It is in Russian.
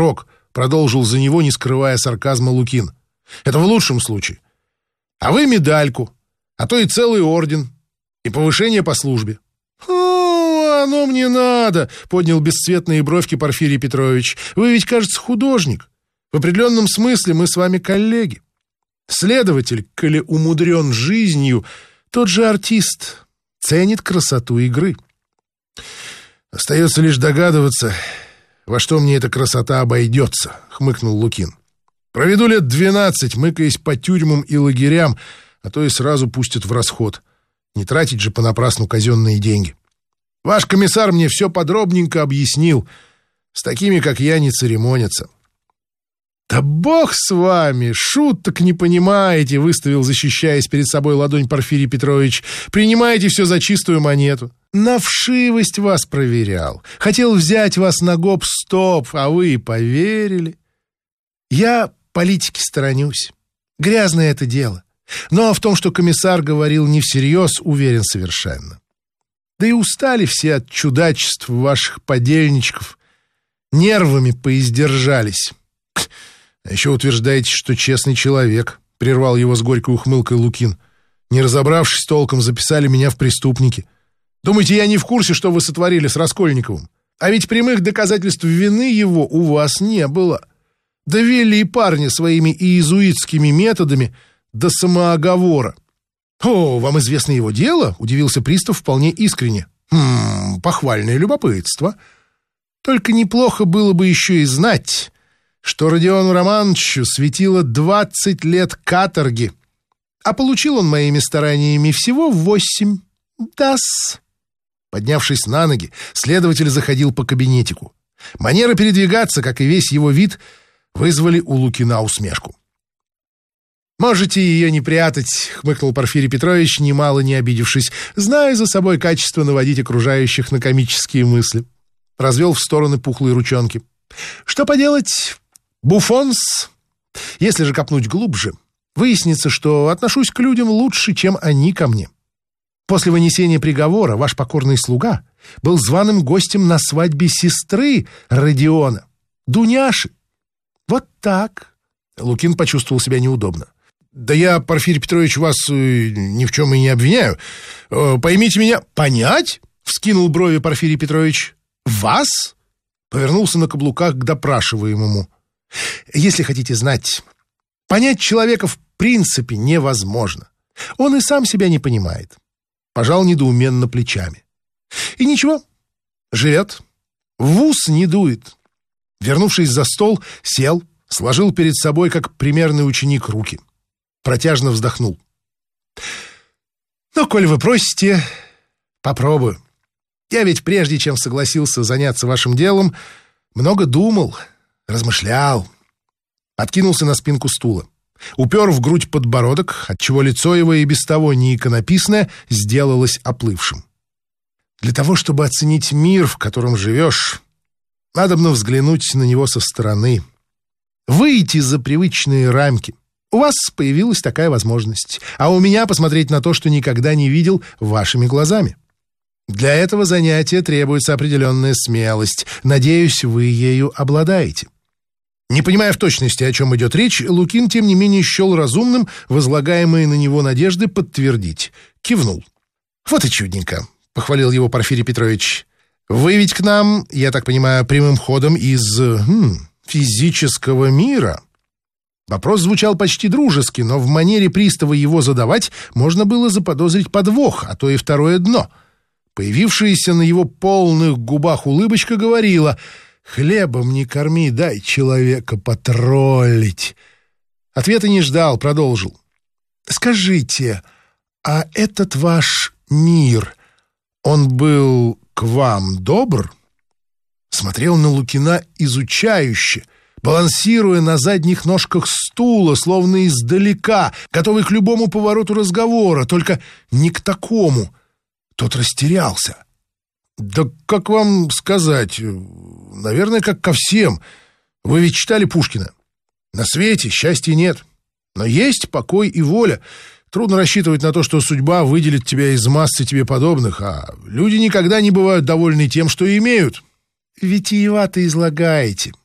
срок, продолжил за него, не скрывая сарказма, Лукин. Это в лучшем случае. А вы медальку, а то и целый орден, и повышение по службе. Оно мне надо, поднял бесцветные бровки Порфирий Петрович. Вы ведь, кажется, художник. В определенном смысле мы с вами коллеги. Следователь, коли умудрен жизнью, тот же артист, ценит красоту игры. Остается лишь догадываться, во что мне эта красота обойдется, хмыкнул Лукин. Проведу лет 12, мыкаясь по тюрьмам и лагерям, а то и сразу пустят в расход. Не тратить же понапрасну казенные деньги. Ваш комиссар мне все подробненько объяснил. С такими, как я, не церемонятся. «Да бог с вами! Шуток не понимаете!» — выставил, защищаясь перед собой ладонь Порфирий Петрович. «Принимаете все за чистую монету. На вшивость вас проверял. Хотел взять вас на гоп-стоп, а вы и поверили. Я политики сторонюсь. Грязное это дело. Но в том, что комиссар говорил не всерьез, уверен совершенно. Да и устали все от чудачеств ваших подельничков. Нервами поиздержались. А еще утверждаете, что честный человек, — прервал его с горькой ухмылкой Лукин. Не разобравшись толком, записали меня в преступники. Думаете, я не в курсе, что вы сотворили с Раскольниковым? А ведь прямых доказательств вины его у вас не было. Довели парня своими иезуитскими методами до самооговора. «О, вам известно его дело?» — удивился пристав вполне искренне. Похвальное любопытство. Только неплохо было бы еще и знать, что Родиону Романовичу светило 20 лет каторги, а получил он моими стараниями всего 8. Да-с». Поднявшись на ноги, следователь заходил по кабинетику. Манера передвигаться, как и весь его вид, вызвали у Лукина усмешку. «Можете ее не прятать», — хмыкнул Порфирий Петрович, немало не обидевшись. «Знаю за собой качество наводить окружающих на комические мысли». Развел в стороны пухлые ручонки. «Что поделать? Буфонс. Если же копнуть глубже, выяснится, что отношусь к людям лучше, чем они ко мне. После вынесения приговора ваш покорный слуга был званым гостем на свадьбе сестры Родиона, Дуняши. Вот так». Лукин почувствовал себя неудобно. «Да я, Порфирий Петрович, вас ни в чем и не обвиняю. Поймите меня...» «Понять?» — вскинул брови Порфирий Петрович. «Вас?» — повернулся на каблуках к допрашиваемому. «Если хотите знать, понять человека в принципе невозможно. Он и сам себя не понимает». Пожал недоуменно плечами. «И ничего, живет. В ус не дует». Вернувшись за стол, сел, сложил перед собой, как примерный ученик, руки. Протяжно вздохнул. «Ну, коль вы просите, попробую. Я ведь прежде, чем согласился заняться вашим делом, много думал, размышлял». Откинулся на спинку стула. Упер в грудь подбородок, отчего лицо его и без того не иконописное сделалось оплывшим. «Для того, чтобы оценить мир, в котором живешь, надобно взглянуть на него со стороны. Выйти за привычные рамки. У вас появилась такая возможность, а у меня посмотреть на то, что никогда не видел, вашими глазами. Для этого занятия требуется определенная смелость. Надеюсь, вы ею обладаете». Не понимая в точности, о чем идет речь, Лукин, тем не менее, счел разумным возлагаемые на него надежды подтвердить. Кивнул. «Вот и чудненько», — похвалил его Порфирий Петрович. «Вы ведь к нам, я так понимаю, прямым ходом из физического мира». Вопрос звучал почти дружески, но в манере пристава его задавать можно было заподозрить подвох, а то и второе дно. Появившаяся на его полных губах улыбочка говорила: «Хлебом не корми, дай человека потроллить». Ответа не ждал, продолжил. «Скажите, а этот ваш мир, он был к вам добр?» Смотрел на Лукина изучающе, балансируя на задних ножках стула, словно издалека, готовый к любому повороту разговора, только не к такому. Тот растерялся. «Да как вам сказать? Наверное, как ко всем. Вы ведь читали Пушкина. На свете счастья нет, но есть покой и воля. Трудно рассчитывать на то, что судьба выделит тебя из массы тебе подобных, а люди никогда не бывают довольны тем, что имеют». «Витиевато излагаете»,